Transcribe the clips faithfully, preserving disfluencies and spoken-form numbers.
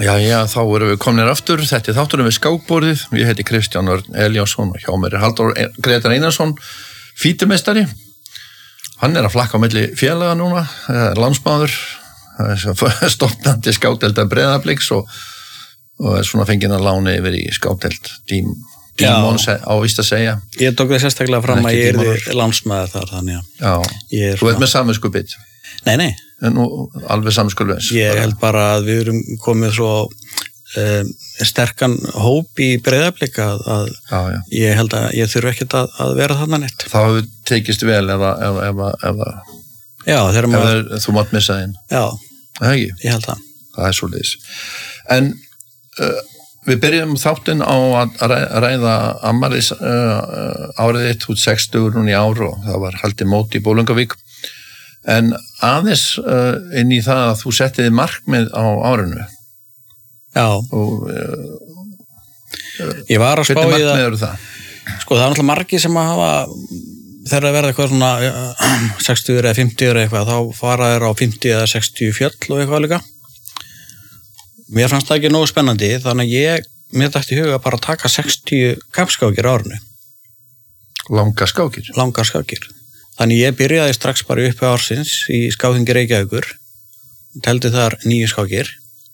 Já, já, þá erum við komnir aftur, þetta er þátturinn við skákborðið, ég heiti Kristján Örn Elíasson og hjá mér er Halldór Grétar Einarsson, fítumestari, hann er að flakka á milli félaga núna, landsmaður, stofnandi skákdeildar Breiðabliks og, og er svona fenginn að lána yfir í skákdeild tím, tímón á víst að segja. Ég tók það sérstaklega fram að ég er landsmaður þar, þannig að já, ég er þú svona... ert með samviskubit. Nei, nei. En nú alveg samskulveins. Ég held bara að við erum komið svo um, sterkan hóp í Breiðablik að, að já, já. ég held að ég þurfi ekkert að, að vera þarna neitt. Það hefur tekist vel ef að ef, ef, ef, já, þegar maður... ef þú mátt missa þinn. Já, það ekki? Ég held það. Það er svo leiðis. En uh, við byrjum þáttinn á að ræða Amaris uh, árið eitt út sextugur núna í ár og það var haldið mót í Bolungarvík. En aðeins uh, inn í það að þú settiði markmið á árinu. Já. Og uh, ég var að spá í það. Hvernig markmið eru það? Sko það er náttúrulega margir sem að hafa, þegar það verða eitthvað svona uh, sextíu eða fimmtíu eða eitthvað, þá fara þeir á fimmtíu eða sextíu fjöll og eitthvað líka. Mér fannst það ekki nógu spennandi, þannig að ég, mér dætti í huga bara að taka sextíu kappskákir á árinu. Langa skákir? Langar skákir. Þannig ég byrjaði strax bara uppi ársins í skákingi Reykjavíkur, teldi þar níu skákir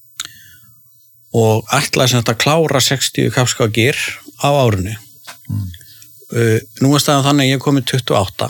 og ætlaði sem þetta að klára sextíu kappskákir á árinu. Mm. Uh, nú er staðan þannig að ég er komið tuttugu og átta.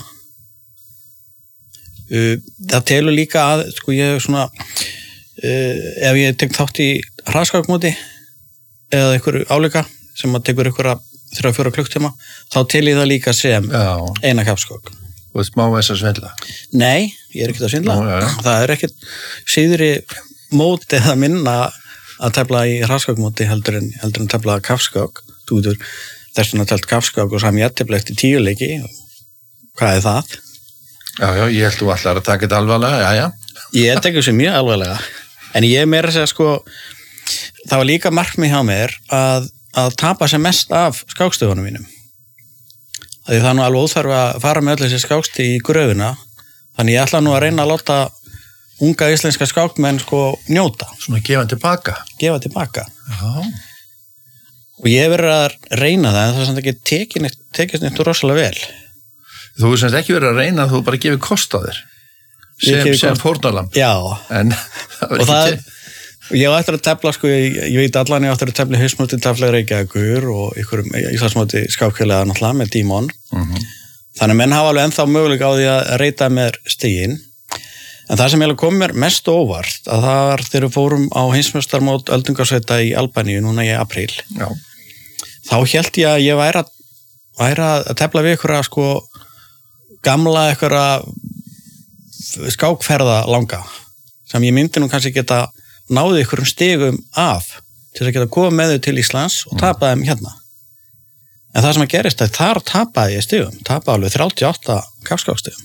Uh, það telur líka að, sko ég er svona, uh, ef ég tek þátt í hraðskákmóti eða einhverju álíka sem að tekur einhverja þrjá fjóra klukktíma, þá tel ég það líka sem Já. eina kappskák. Þú veist, má þess að svindla? Nei, ég er ekkert að svindla. Nú, ja, ja. Það er ekkert síðri móti eða minna að tefla í hraðskákmóti heldur en, heldur en tefla kappskák. Þú getur þess vegna telt kappskák og sami jafntefli eftir tíu leiki. Hvað er það? Já, já, ég held þú allar að taka þetta alvarlega, já, já. Ég tekur þessu mjög alvarlega. En ég er meira að segja, sko, það var líka markmið hjá mér að, að tapa sem mest af skákstöfunum mínum. Því það er nú alveg óþarf að fara með öll þessi skáksti í gröfina, þannig ég ætla nú að reyna að láta unga íslenska skákmenn sko njóta. Svona gefa tilbaka. Gefa tilbaka. Já. Og ég verður að reyna það, en það er samt ekki tekið tekist neitt rosalega vel. Þú er semst ekki verið að reyna, þú bara gefið kost á þér. Sem, sem fórnarlamb. Já. En það verður ekki til. Ég á eftir að tefla, sko, ég, ég veit allan ég á eftir að tefla haustmóti tefla Reykjavíkur og einhverjum íslandsmóti skákfélaga náttúrulega með tímón. Mm-hmm. Þannig að menn hafa alveg ennþá möguleika á því að reyta mér stigin. En það sem ég kom mér mest óvart, að það var þegar við fórum á heimsmeistarmót öldungarsveita í Albaníu núna í apríl. Já. Þá hélt ég að ég væri að, væri að tefla við einhverja, sko, gamla einhverja skákferða langa, sem ég myndi nú kannski geta náði ykkurum stigum af til að geta komið með þau til Íslands og tapaði þeim hérna. En það sem að gerist að þar tapaði ég stigum, tapaði alveg þrjátíu og átta kappskákstigum.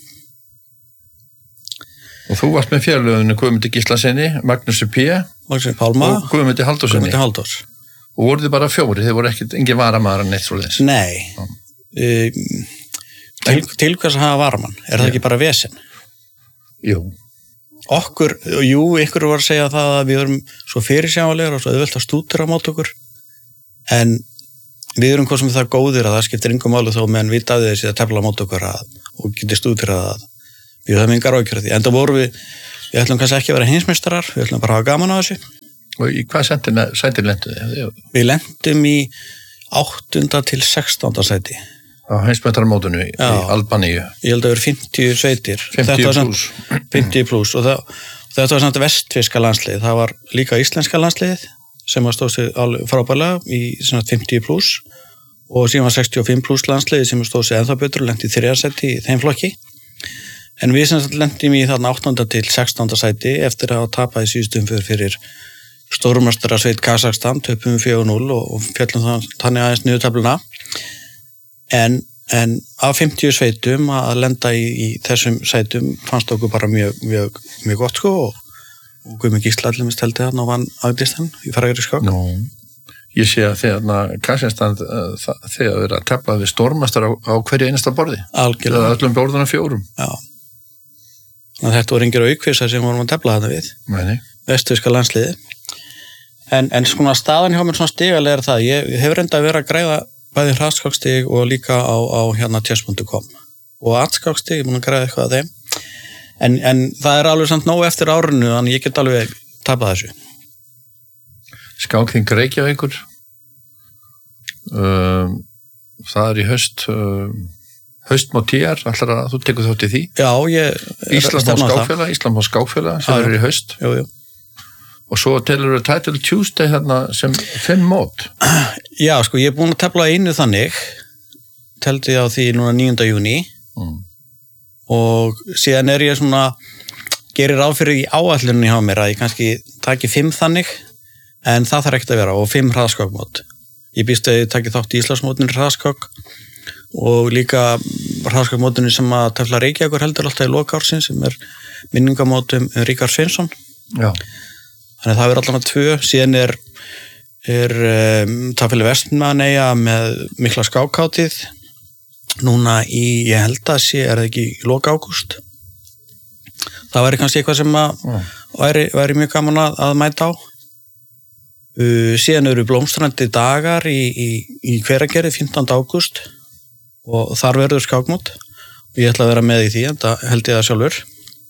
Og þú varst með fjarlöfunu Guðmundi Gíslasyni, Magnúsi P. Magnúsi Pálma og Guðmundi Halldórssoni. Guðmundi Halldórs. Og voruð þið bara fjóri, þið voru ekkert engin varamaður en eitt svo leins. Nei. Um, til, til hvers að hafa varamann? Er það ekki bara vesen? Jú. Okkur, jú, ykkur var að segja það að við erum svo fyrirsjáanlegar og svo auðvelt að stúdera á mót okkur, en við erum hvað sem við það góðir að það skiptir engum máli þó meðan við daðið þessi að tefla á mót okkur að, og getur stúdera að við höfum engar áhyggjur af því. Enda voru við, við ætlum kannski ekki að vera heimsmeistarar, við ætlum bara að hafa gaman á þessu. Og í hvað sæti lentu þið? Við lentum í áttunda til sextánda sæti. Á heimsmeistaramótinu í, í Albaníu. Ég held að það eru fimmtíu sveitir. fimmtíu pluss. fimmtíu pluss og það, þetta var samt vestfirska landslið. Það var líka íslenska landsliðið sem var stóð sig frábærlega í svona fimmtíu pluss og síðan var sextíu og fimm pluss landsliðið sem stóð sig ennþá betur og lenti í þriðja sæti í þeim flokki. En við sem lentum í þarna áttunda til sextánda sæti eftir að hafa tapað í síðustum fyrir, fyrir stórmeistaraveit Kazakstan, töpum við fjögur núll og, og fjöllum þannig aðeins niður töfluna. En, en af fimmtíu sveitum að lenda í, í þessum sætum fannst okkur bara mjög, mjög, mjög gott sko og, og Guðmi Gísla allir mist heldur þarna og vann Agdistan í frægri skák. Nú, ég sé að þegar Kazakstan þegar þeir að tefla við stórmestar á, á hverju einasta borði. Algjörlega. Eða öllum borðunum fjórum. Já. Þannig að þetta voru engir aukvisar sem vorum að tefla þarna við. Nei. Vestfirska landsliði. En, en svona staðan hjá mér svona stigalega er það, ég hefur enda að vera að græða bæði hraðskákstig og líka á, á hérna chess punktur com og atskákstig, ég mun að græða eitthvað að þeim en, en það er alveg samt nóg eftir árinu, þannig ég get alveg tapað þessu. Skákþing Reykjavíkur um, það er í haust um, haustmótíjar, ætlar að þú tekur þátt í því? Já, ég Íslands skákfélag, Íslands skákfélag sem er í haust. Jú, jú. Og svo telur þú Title Tuesday þarna sem fimm mót. Já, sko, ég er búin að tefla einu þannig, teldi á því núna níunda júní mm. og síðan er ég svona, gerir ráð fyrir í áætlunni hjá mér að ég kannski taki fimm þannig, en það þarf ekkert að vera, og fimm hraðskákmót. Ég býst að ég taki þátt í Íslandsmótinu hraðskák og líka hraðskákmótinu sem að tefla Reykjavíkur heldur alltaf í lokaársins, sem er minningamót um Ríkard Sveinsson. Já. Þannig að það verður allavega tvö, síðan er, er um, Tafélag Vestmannaeyja með mikla skákhátíð, núna í, ég held að sé, er það ekki í loka ágúst. Það væri kannski eitthvað sem að mm. væri, væri mjög gaman að, að mæta á. Uh, síðan eru blómstrandi dagar í, í, í Hveragerði fimmtánda ágúst og þar verður skákmót og ég ætla að vera með í því, en það held ég það sjálfur.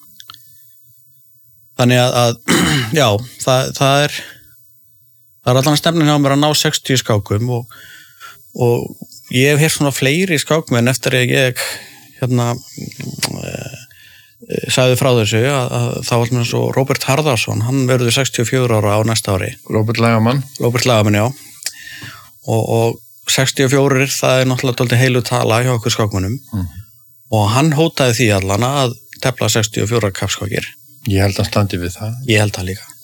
Þannig að, að já, það, það er það er allan stefnin hjá mér að ná sextíu skákum og, og ég hef hér svona fleiri skákmenn eftir að ég hérna e, e, sagði frá þessu að, að það var svona svo Róbert Harðarsson, hann verður sextíu og fjögur ára á næsta ári. Róbert Lagamann. Róbert Lagamann, já. Og, og sextíu og fjögur, það er náttúrulega dálítið heilu tala hjá okkur skákmennum mm. og hann hótaði því allan að tefla sextíu og fjögur kappskákir. Ég held að standi við það. Ég held það líka.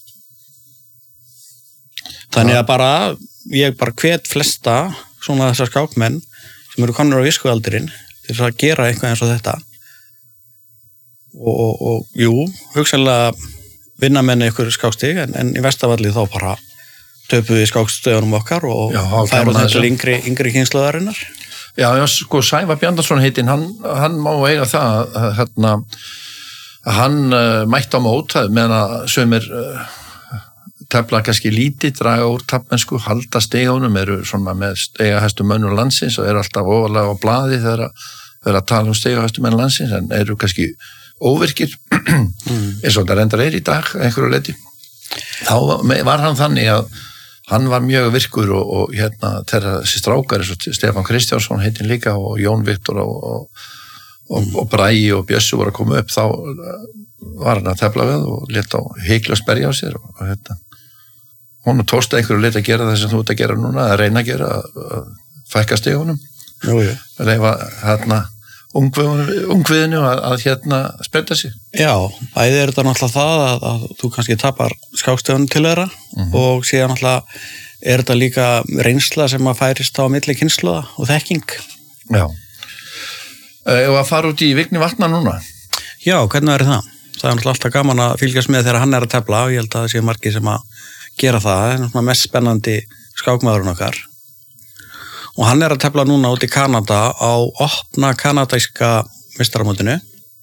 Þannig að bara, ég bara hvet flesta svona þessar skákmenn sem eru komnir á viskualdurinn til að gera eitthvað eins og þetta. Og, og, og jú, hugsanlega vinna menni ykkur skákstig, en, en í Vestavalli þá bara töpu við skákstöðunum okkar og færum þetta til yngri, yngri kynslóðarinnar. Já, já, sko, Sævar Bjarnason heitinn, hann, hann má eiga það að hérna hann uh, mætti á mót meðan að sömur uh, tefla kannski lítið, draga úr tafmennsku, halda stegunum, eru svona með stegahæstu mönnur landsins og eru alltaf ofalega á blaði þegar að, að tala um stegahæstu mönnur landsins, en eru kannski óvirkir mm. eins og það reyndar er í dag einhverju leiti. Þá var hann þannig að hann var mjög virkur og, og hérna þeirra þessi strákar eins og Stefán Kristjánsson heitinn líka og Jón Viktor og, og Og, og Bragi og Bjössu voru að koma upp, þá var hann að tefla við og leta á hikla og sperja á sér og, og hérna, hún tókst einhverju leta að gera það sem þú ert að gera núna, að reyna að gera að fækka stegunum, að reyfa hérna ungviðinu að, að hérna spretta sig. Já, æði er þetta náttúrulega það að, að þú kannski tapar skákstegunum til þeirra mm-hmm. og síðan náttúrulega er þetta líka reynsla sem að færist á milli kynslóða og þekking. Já. Eða að fara út í Vigni Vatna núna? Já, hvernig er það? Það er náttúrulega alltaf gaman að fylgjast með þegar hann er að tefla og ég held að það séu margir sem að gera það. Það er náttúrulega mest spennandi skákmaðurinn okkar. Og hann er að tefla núna út í Kanada á opna kanadæska meistaramótinu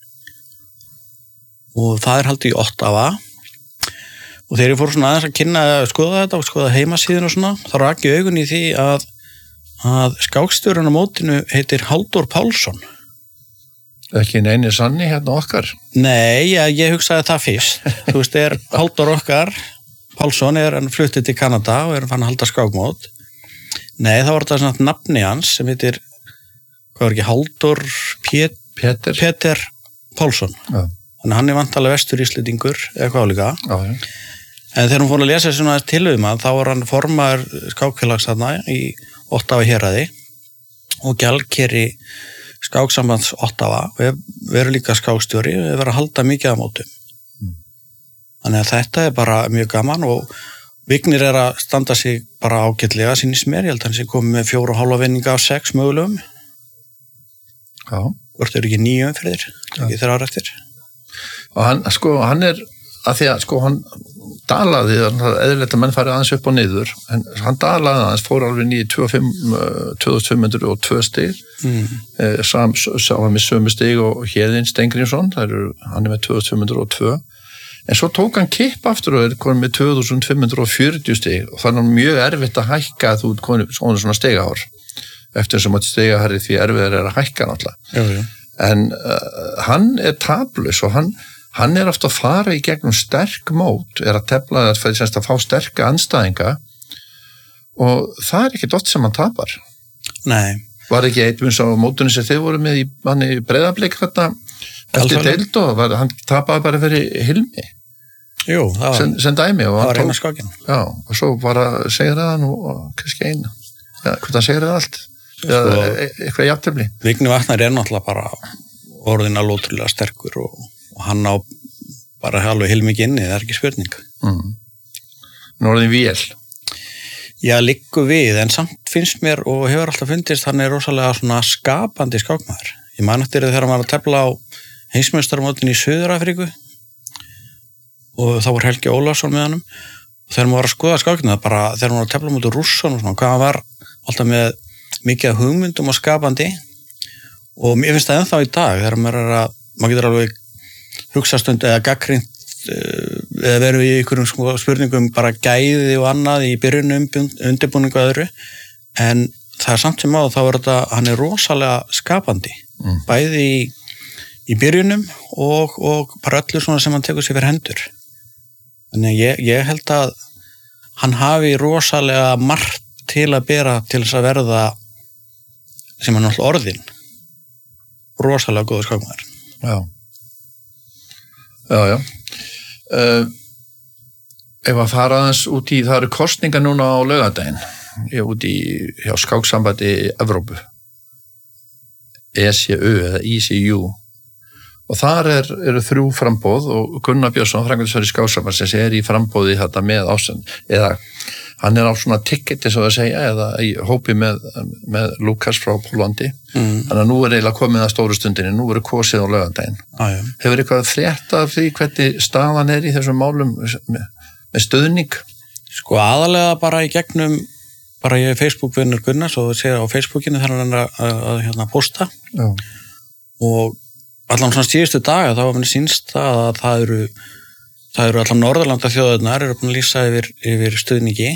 og það er haldið í Ottawa og þegar ég fór svona aðeins að kynna að skoða þetta og skoða heimasíðun og svona, þá rak ég augun í því að, að skákstjórinn á mótinu heitir Halldór Pálsson. Ekki neini sanni hérna okkar? Nei, ja, ég hugsaði það fyrst. Þú veist, er Halldór okkar, Pálsson er hann fluttið til Kanada og er hann að halda skákmót. Nei, það var þetta svona nafni hans sem heitir, hvað var ekki, Halldór Pét, Pétur. Pétur Pálsson. Já. Þannig hann er vantalega vestur-íslendingur eða hvað líka. Já, já. En þegar hún fór að lesa svona tilhugum að þá var hann formaður skákfélags þarna í Ottawa héraði og gjaldkeri skáksambands Ottawa og við erum líka skákstjóri og við erum að halda mikið á mótum. Mm. Þannig að þetta er bara mjög gaman og Vignir er að standa sig bara ágætlega sínist mér, ég held að hann sé komið með fjóra og hálfa vinninga af sex mögulegum. Já. Hvort eru ekki nýju umferðir, ekki þeirra ára eftir. Og hann, sko, hann er að því að, sko, hann dalaði, eðlilegt að menn farið aðeins upp og niður, en hann dalaði aðeins, fór alveg nýju tvö þúsund fimm hundruð og tvö stig, mm. eh, sam, sá hann með sömu stig og Héðinn Steingrímsson, það eru, hann er með tvö þúsund fimm hundruð og tvö, en svo tók hann kipp aftur og er konum með tvö þúsund fimm hundruð fjörutíu stig og þannig er mjög erfitt að hækka að þú ert konum svona stigahár eftir sem að stigahærið því erfiðar er að hækka náttúrulega. Jú, jú. En uh, hann er taplaus og hann, hann er ofta að fara í gegnum sterk mót, er að tefla að, að fá sterka andstæðinga og það er ekkert oft sem hann tapar. Nei. Var ekki eitthvað á mótunni sem þið voru með í, í Breiðablik þetta eftir deild og var, hann tapaði bara fyrir Hilmi. Jú, það var, sem, sem dæmi og það var eina skákin. Já, og svo bara segir það hann og, og kannski eina. Já, hvort hann segir það allt. Já, sko, e eitthvað jafntefli. Vigni Vatnar er náttúrulega bara orðin alveg ótrúlega sterkur og, og hann á bara alveg heilmikið inni, það er ekki spurning. Mm. Nú orðin vél. Já, liggur við, en samt finnst mér og hefur alltaf fundist hann er rosalega svona skapandi skákmaður. Ég man eftir þegar hann var að tefla á heimsmeistarmótinu í Suður-Afríku og þá var Helgi Ólafsson með honum og þegar maður var að skoða skákina bara þegar hann var að tefla mútið Rússon og svona, hvað hann var alltaf með mikið hugmyndum og skapandi og mér finnst það ennþá í dag þegar maður er að, maður getur alveg hugsastund eða gagnrýnt eða verið í einhverjum spurningum bara gæði og annað í byrjunum undirbúningu og öðru en það er samt sem á þá er þetta, hann er rosalega skapandi mm. bæði í, í byrjunum og, og bara öllu svona sem hann tekur sér fyrir hendur þannig ég, ég held að hann hafi rosalega margt til að bera til þess að verða sem hann alltaf orðin rosalega góður skákmaður. Já Já, já uh, ef að fara aðeins út í, það eru kosningar núna á laugardaginn út í hjá skáksambandi Evrópu E C U eða E C U og þar er, eru þrjú framboð og Gunnar Björnsson, framkvæmdastjóri skáksambandsins er í framboði þetta með ásend eða hann er á svona ticketi svo að segja eða í hópi með, með Lukas frá Pólandi mm. þannig að nú er eiginlega komið að stóru stundinni, nú eru kosið á laugardaginn. Ah, ja. Hefur eitthvað frétt af því hvernig staðan er í þessum málum með, með stuðning? Sko aðalega bara í gegnum bara ég er Facebook-vinnur Gunnars og segja á Facebookinu þegar hann er að, að, að hérna, posta Já. Og allan svona síðustu daga þá var mér sýnst það að það eru það eru allan Norðurlanda þjóðurnar eru búin að lýsa yfir, yfir stuðningi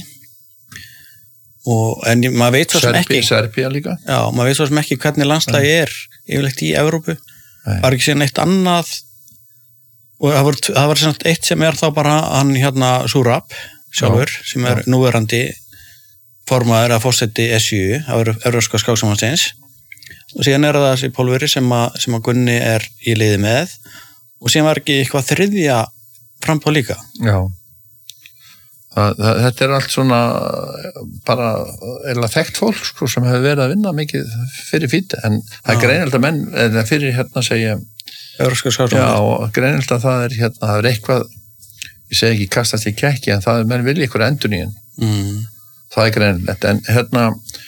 og en maður veit svo sem ekki Serbía líka já, maður veit svo sem ekki hvernig landslagi er yfirleitt í Evrópu var ekki síðan eitt annað og það var, það var sem eitt sem er þá bara hann hérna Súrab sjálfur já, sem er já. núverandi formaður að fórseti S U það eru Evrópska skáksambandsins og síðan er það þessi Pólveri sem að, sem að Gunni er í liði með og síðan var ekki eitthvað þriðja frambóð líka. Já. Það, það, þetta er allt svona bara eða þekkt fólk sko, sem hefur verið að vinna mikið fyrir fíti en það er greinilegt að menn eða fyrir hérna segja Evrópska skáksambandsins. Já, og greinilegt að það er hérna, það er eitthvað ég segi ekki kastast í kekki en það er menn vilja ykkur endurnýjun. Mm. Það er greinilegt en hérna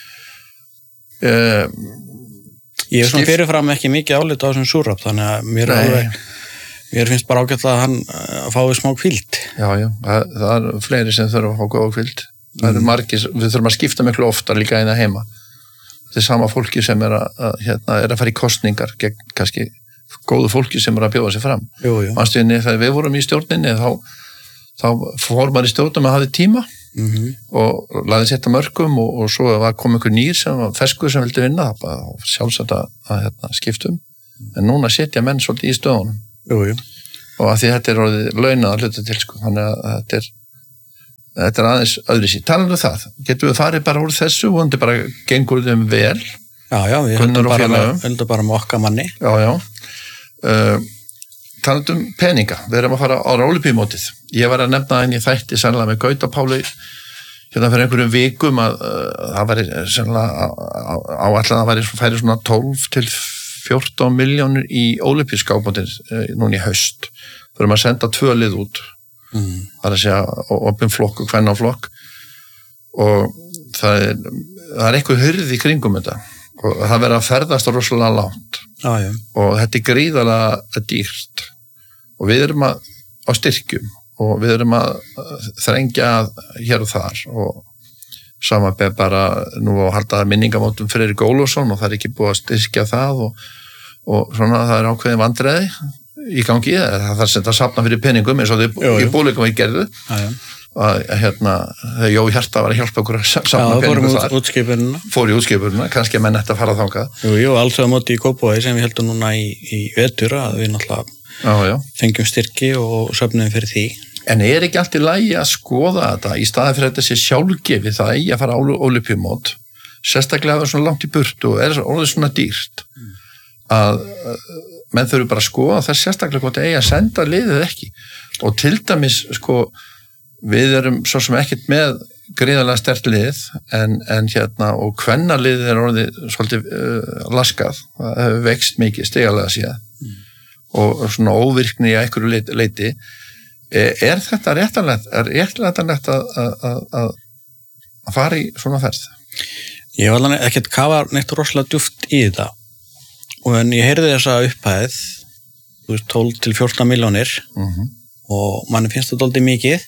um, Ég er svona fyrirfram ekki mikið álit á þessum Súrab þannig að mér, alveg, mér finnst bara ágætlega að hann að fái smá kvíld. Já, já, það, það er fleiri sem þurfa að fá góða kvíld. Það eru margir, við þurfum að skipta miklu oftar líka eina heima. Þetta er sama fólki sem er að, að, hérna, er að fara í kosningar gegn kannski góðu fólki sem er að bjóða sig fram. Jú, jú. Manstuðinni, þegar við vorum í stjórninni þá, þá fór maður í stjórnum að hafi tíma mm-hmm. og laði setta mörgum og, og svo var kom einhver nýr sem var feskur sem vildi vinna það sjálfsagt að, að hérna, skiptum en núna setja menn svolítið í stöðunum jú, jú. og að því þetta er orðið launað að hluta til sko. Þannig að þetta er þetta er aðeins öðru síð. Talandi um það getum við farið bara úr þessu og þetta bara gengur þeim vel já, já, við höldum bara, með, bara með okkar manni já, já uh, talandi um peninga, við erum að fara á Ólympíumótið. Ég var að nefna henni þætti sannlega með Gauta Páli hérna fyrir einhverjum vikum að uh, það væri sannlega áallan að það væri svona tólf til fjórtán milljónir í Ólympíuskápmótið uh, núna í haust. Við erum að senda tvö lið út. Mm. Það er að segja opin flokk og kvennaflokk og það er, það er eitthvað hurð í kringum þetta og það verður að ferðast rosalega langt ah, og þetta er gríðarlega dýrt og við erum að, á styrkjum og við erum að þrengja hér og þar og samanbeð bara nú að halda minningamótum Friðrik Ólafsson og það er ekki búið að styrkja það og, og svona það er ákveðin vandræði í gangi, það þarf sem það safna fyrir peningum eins og þau í búleikum við gerðu að hérna, þegar Jói Hjarta var að hjálpa okkur að safna peningum þar útskipunina. fór í útskipunina, kannski að menn ætti að fara þangað. Jú, jú, alls að móti í Kópavogi sem við heldum núna í, í vetur að við náttúrulega já, já. fengjum styrki og söfnum fyrir því. En er ekki allt í lagi að skoða þetta í staði fyrir þetta sé sjálfgefið það eigi að fara á ólympíumót, sérstaklega það er svona langt í burtu og er orðið svona dýrt að menn þurfi bara að skoða þess sérstaklega hvort eigi að senda liðið ekki og til dæmis sko við erum svo sem ekkert með gríðarlega sterkt lið en, en hérna og kvennaliðið er orðið svolítið uh, laskað, það hefur vext mikið stigalega síðan mm. og svona óvirkni í einhverju leiti. Er þetta réttanlegt, er réttanlegt að, að, að, að fara í svona ferð? Ég var alveg ekkert kafa neitt rosalega djúpt í þetta og en ég heyrði þessa upphæð tólf til fjórtán milljónir uh-huh. og manni finnst þetta dálítið mikið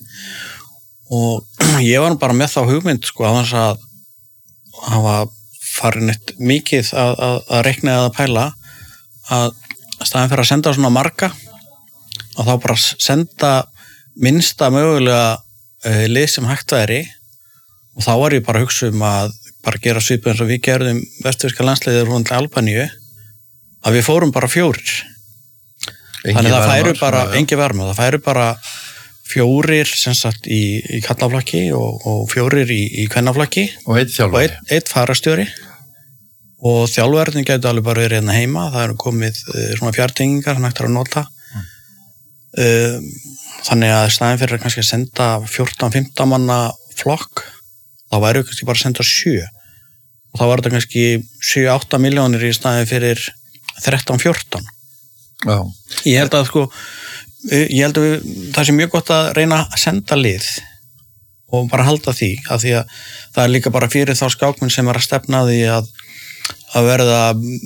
og ég var bara með þá hugmynd sko að þess að hafa farið neitt mikið að, að, að reikna eða pæla að staðin fyrir að senda svona marga og þá bara senda minnsta mögulega uh, lið sem hægt væri og þá var ég bara að hugsa um að bara gera svipu eins og við gerðum vestfirska landsliðið hún til Albaníu að við fórum bara fjórir engi þannig það færu bara, ja. engi verma það færu bara fjórir sem sagt í, í kallaflokki og, og fjórir í, í kvennaflokki og eitt þjálfari og eitt, eitt farastjóri og þjálfverðin gæti alveg bara verið hérna heima það eru komið uh, svona fjartengingar hann ættir að nota mm. uh, þannig að staðin fyrir að kannski að senda fjórtán til fimmtán manna flokk þá væri við kannski bara að senda sjö og þá var þetta kannski sjö til átta milljónir í staðin fyrir þrettán til fjórtán Já. Ég held að sko ég held að við, það sé mjög gott að reyna að senda lið og bara halda því af því að það er líka bara fyrir þá skákmenn sem er að stefna því að að verða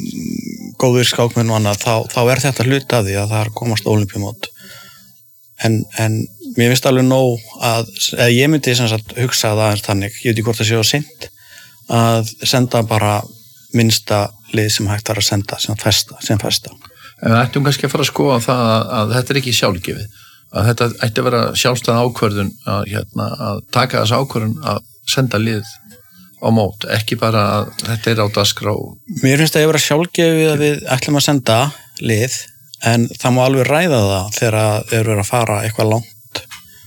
góðir skákmenn og annað, þá, þá er þetta hluti af því að það er komast ólympíumót en, en mér finnst alveg nóg að, eða ég myndi sem sagt hugsa það eins þannig, ég veit ekki hvort það sé á seint að senda bara minnsta lið sem hægt er að senda sem festa, sem festa. En við ættum kannski að fara að skoða það að, að þetta er ekki sjálfgefið, að þetta ætti að vera sjálfstæð ákvörðun að, hérna, að taka þess ákvörðun að senda lið á mót, ekki bara að þetta er á dagskrá. Mér finnst það að vera sjálfgefið að við ætlum að senda lið en það má alveg ræða það þegar þeir eru að fara eitthvað langt.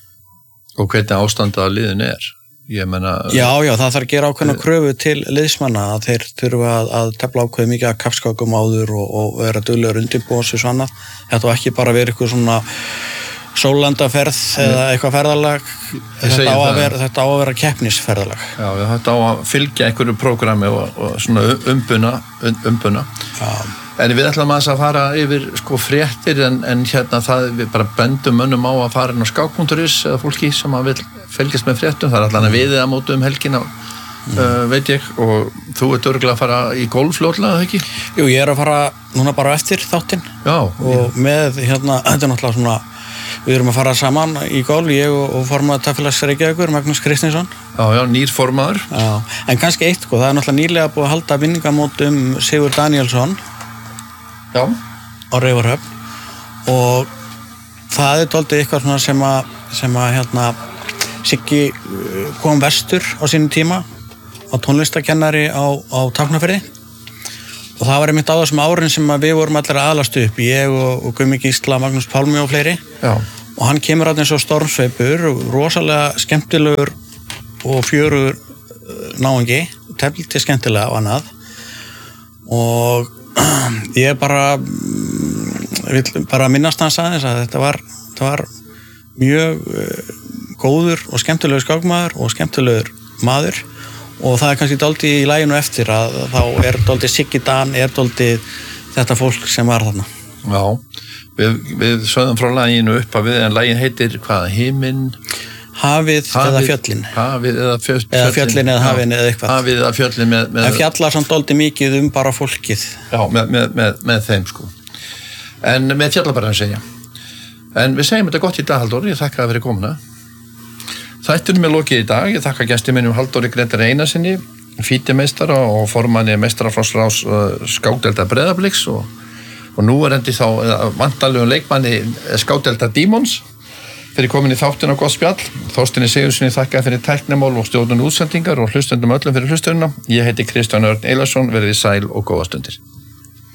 Og hvernig ástandið að liðin er? Ég meina... Já, já, það þarf að gera ákveðna kröfu til liðsmanna að þeir þurfa að, að tefla ákveð mikið að kappskákum áður og, og vera duglegur undirbúins og svona. Þetta var ekki bara verið eitthvað svona sólandaferð eða eitthvað ferðalag. Þetta á, vera, þetta á að vera keppnisferðalag. Já, þetta á að fylgja einhverju prógrami og, og svona umbuna. umbuna. Já. En við ætlum að fara yfir sko fréttir en, en hérna það við bara bendum mönnum á að fara inn á skák punktur is eða fólki sem að vil fylgjast með fréttum, það er allan að viðið að mótu um helgina mm. uh, veit ég og þú ert örgulega að fara í golf fljótlega, eða ekki? Jú, ég er að fara núna bara eftir þáttinn Já, og ég... með hérna, þetta er náttúrulega svona við erum að fara saman í golf, ég og, og formaður Tafélags Reykjavíkur, Magnús Kristinsson Já, já, nýr formaður Já, en kannski eitt, sko, það er náttúrulega nýlega búið að halda vinningamót um Sigur Danielsson Já. á Raufarhöfn og það er dálítið eitthvað svona sem að, sem að hérna, Siggi kom vestur á sínum tíma á tónlistakennari á, á Tálknafirði og það var einmitt á þessum árin sem við vorum allir að alast upp, ég og, og Gummi Gísla, Magnús Pálmi og fleiri Já. og hann kemur að eins og stormsveipur, rosalega skemmtilegur og fjörugur náungi, tefliti skemmtilega og annað og ég bara vil bara minnast hans aðeins að þetta var, þetta var mjög uh, góður og skemmtilegur skákmaður og skemmtilegur maður og það er kannski dálítið í laginu eftir að þá er dálítið Siggi Dan er dálítið þetta fólk sem var þarna. Já, við, við sögðum frá laginu upp að við en lagin heitir hvað, Himinn Hafið, hafið eða fjöllin Hafið eða fjöllin eða fjöllin eða hafin eða eitthvað Hafið eða fjöllin með, með en fjallar samt dálítið mikið um bara fólkið Já, með, með, með, með þeim sko en með fjallabæran segja en við segjum þetta gott í dag Halldór, ég þakka það fyrir komuna þættunum er lokið í dag ég þakka gesti minnum Halldóri Grétari Einarssyni fítimeistara og formanni meistaraflokksráðs uh, skákdeildar Breiðabliks og og nú er endi þá vantarlegum leikmanni Skátelda Dímons fyrir komin í þáttin á gott spjall. Þorsteini Sigurðssyni þakka fyrir tæknimál og stjórnun útsendingar og hlustendum öllum fyrir hlustunina. Ég heiti Kristján Örn Einarsson, verið sæl og góða stundir.